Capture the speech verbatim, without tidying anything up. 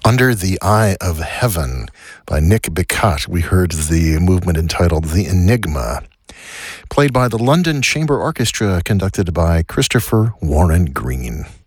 Under the Eye of Heaven by Nick Bicut. We heard the movement entitled The Enigma, played by the London Chamber Orchestra, conducted by Christopher Warren Green.